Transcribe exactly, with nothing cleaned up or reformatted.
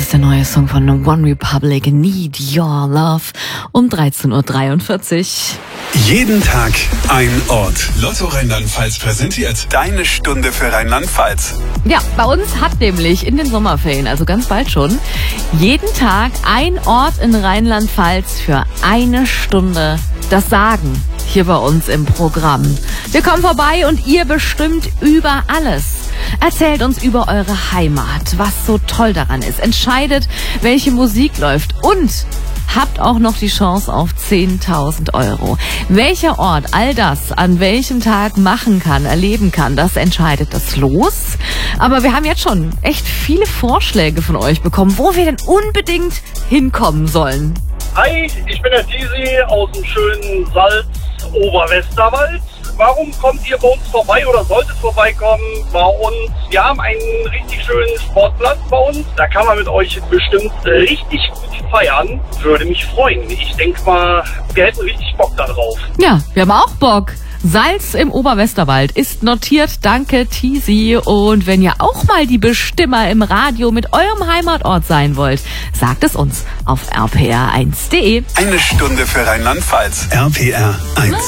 ist der neue Song von One Republic, Need Your Love, um dreizehn Uhr dreiundvierzig. Jeden Tag ein Ort. Lotto Rheinland-Pfalz präsentiert deine Stunde für Rheinland-Pfalz. Ja, bei uns hat nämlich in den Sommerferien, also ganz bald schon, jeden Tag ein Ort in Rheinland-Pfalz für eine Stunde das Sagen hier bei uns im Programm. Wir kommen vorbei und ihr bestimmt über alles. Erzählt uns über eure Heimat, was so toll daran ist. Entscheidet, welche Musik läuft und habt auch noch die Chance auf zehntausend Euro. Welcher Ort all das an welchem Tag machen kann, erleben kann, das entscheidet das Los. Aber wir haben jetzt schon echt viele Vorschläge von euch bekommen, wo wir denn unbedingt hinkommen sollen. Hi, ich bin der Tisi aus dem schönen Salz-Oberwesterwald. Warum kommt ihr bei uns vorbei oder solltet vorbeikommen bei uns? Wir haben einen richtig schönen Sportplatz bei uns. Da kann man mit euch bestimmt richtig gut feiern. Würde mich freuen. Ich denke mal, wir hätten richtig Bock da drauf. Ja, wir haben auch Bock. Salz im Oberwesterwald ist notiert. Danke, Tisi. Und wenn ihr auch mal die Bestimmer im Radio mit eurem Heimatort sein wollt, sagt es uns auf r p r eins punkt d e. Eine Stunde für Rheinland-Pfalz. R P R eins.